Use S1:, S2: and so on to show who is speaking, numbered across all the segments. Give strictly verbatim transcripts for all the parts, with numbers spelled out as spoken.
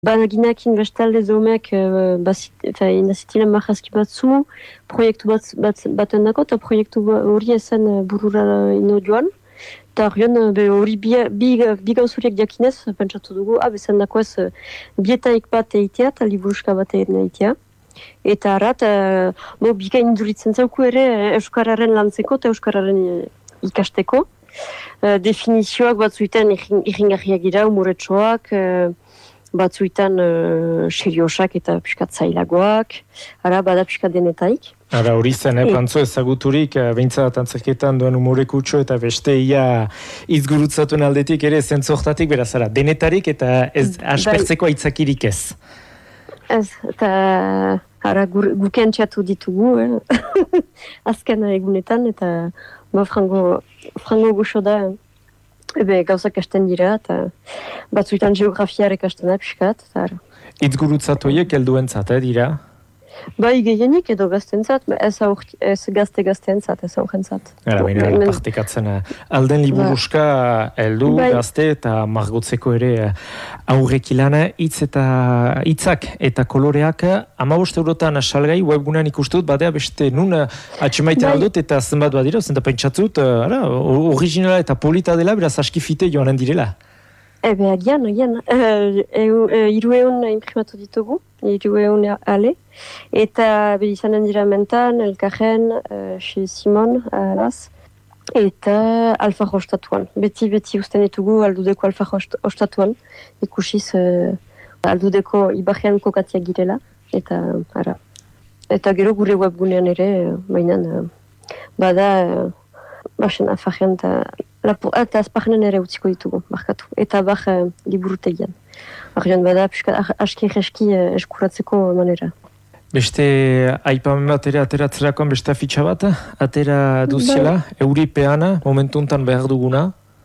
S1: Banaginakin bestalde zomek inazitilen marrazki batzu, proiektu bat, bat, baten dako, eta proiektu hori ezen burura ino joan. Eta horion hori bi, bi, bi gauzuriek diakinez, pentsatu dugu, ah, bezan dako ez bietaik bat eitea, eta liburuska bat eitea. Eta harat, bo, bikain duritzen zauku ere Euskararen lantzeko eta Euskararen ikasteko. Definizioak batzuetan irringarriak gira, umuretsoak, batzuetan uh, seriosak eta piskat zailagoak, ara bada piskat denetaik.
S2: Ara hori zen, eh, pantzo ezaguturik, behintzat antzerketan duen umorek utxo eta beste ia izgurutzatuen aldetik ere zentzortatik, beraz, ara, denetarik eta ez aspertzeko aitzakirik ez.
S1: Ez, eta ara guken txatu ditugu, eh? Azken egunetan, eta ba, frango, frango guxo da, ebe gauzak kasten dira, eta batzuetan geografiarek kasten da, piskat.
S2: Itz gurutzatoiek helduentzat, eh, dira?
S1: Bai, gehienik edo gaztentzat, ez, ez gazte-gazteentzat, ez aurrentzat.
S2: Gara, baina Men... partekatzen alden liburuska heldu, bai. Gazte eta margotzeko ere aurrekilana hitz eta hitzak eta koloreak hamabost eurotan salgai webgunean ikustut, badea beste nun atxemaiten bai. Aldut eta zenbat badira, zenta pentsatzut, originala eta polita dela, beraz askifite joanen direla.
S1: Ebe, agian, agian. Uh, uh, Iru egun imprimatu ditugu, iru egun ale. Eta be izanen dira mentan, elkarren, uh, xe Simon, alaz. Eta alfar ostatuan. Beti, beti usten ditugu aldudeko alfar ostatuan. Ikusiz uh, aldudeko ibarrean kokatiak girela. Eta, ara. Eta gero gure webgunean ere, bainan, uh, bada, uh, basen alfarrean eta eta azparnen ere utziko ditugu, barkatu. Eta bar uh, liburutegian. Argian bada, aski-eski uh, eskuratzeko manera.
S2: Beste aipamen bat ere ateratzerakoan beste afitxa bat, atera duzela, bai. Euripeana, momentu untan behar duguna.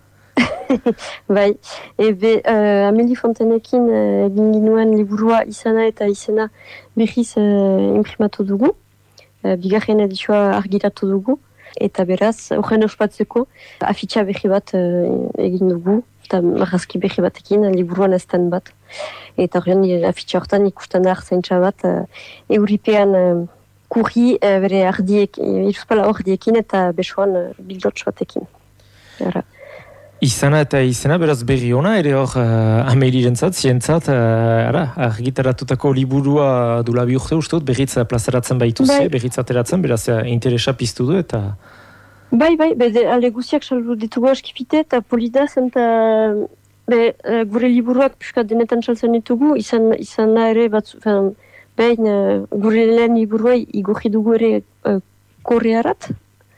S1: Bai, ebe uh, Amélie Fontenekin uh, egin ginuen liburua izana eta izena behiz uh, imprimatu dugu. Uh, bigarren edizioa argiratu dugu. Eta beraz, horren ospatzeko, afitxa behi bat uh, egin dugu, eta marrazki behi batekin, liburuan ezten bat. Eta horren afitxa horretan ikusten da arzaintza bat, uh, Euripean uh, kurri uh, bere ardiek, iruzpala ordiekin eta besoan uh, bildotx batekin. Era.
S2: Izana eta izena, beraz berri ona, ere hor uh, Amelirentzat, zientzat, uh, argitaratutako liburua dula bi urte ustut, berriz plazaratzen baitu ze, bai. Berriz ateratzen, beraz uh, interesa piztu du eta...
S1: Bai, bai, be, ale guziak saldu ditugu askipite eta polida zen eta be, uh, gure liburuak piskat denetan saltzen ditugu, izan, izan ere batzu, fen, behin uh, gure lehen liburua igorri dugu ere uh, korearat.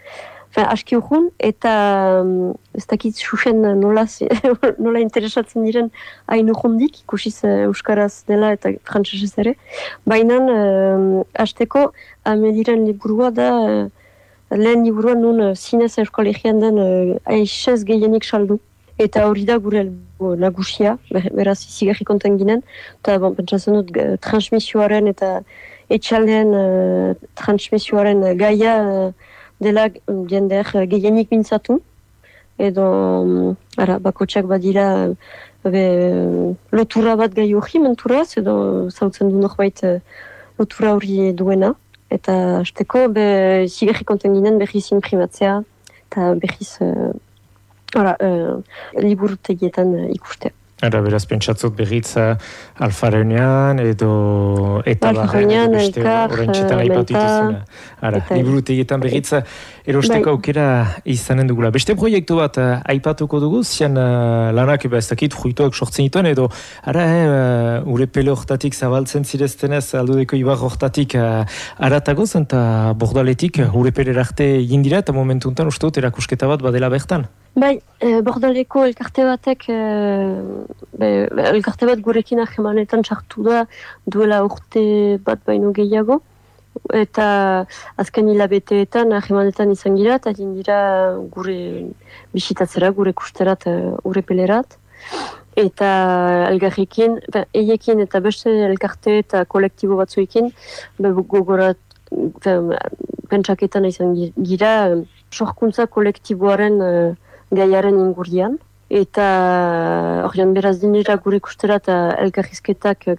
S1: Aski urgun, eta um, ez dakit xuxen nola, nola interesatzen diren hain urgundik, ikusiz uh, Euskaraz dela eta frantsesez ere. Baina, um, hasteko, Ameliren liburua da, uh, lehen liburua nun uh, zinez euskolegian den uh, aixez gehienik saldu. Eta hori da gure uh, nagusia, beraz izigarri konten ginen, eta bon, pentsatzen dut uh, transmisioaren eta etxaldean uh, transmisioaren uh, gaia uh, dela jendeak gehienik mintzatu, edo ara, bakotxak badira be, lotura bat gai hori menturaz, edo zautzen du norbait lotura hori duena. Eta hasteko, zigarri konten ginen behiz imprimatzea, eta behiz uh, uh, liburutegietan uh, ikustea.
S2: Ara, beraz, pentsatzut berriz Alfarenean edo eta
S1: Alfarenean,
S2: beste horrentxetan aipatu dituzuna. Ara, liburutegietan berriz erosteko aukera izanen dugula. Beste proiektu bat aipatuko dugu, zian uh, lanak eba ez dakit fruitoak sortzen dituen, edo ara, eh, ure pele hortatik zabaltzen zireztenez, aldudeko ibar hortatik uh, aratago zen, eta bordaletik ure pele arte egin dira, eta momentu untan uste dut erakusketa bat badela bertan.
S1: Bai, eh, bordaleko elkarte batek, eh, be, elkarte bat gurekin ahemanetan txartu da duela urte bat baino gehiago. Eta azken hilabeteetan ahemanetan izan gira, eta dira gure bisitatzera, gure kusterat, gure pelerat. Eta elgarrekin, eiekin eta beste elkarte eta kolektibo batzuekin, gogorat, pentsaketan izan gira, sorkuntza kolektiboaren gaiaren ingurian, eta horian beraz dinera gure kustera eta elkarrizketak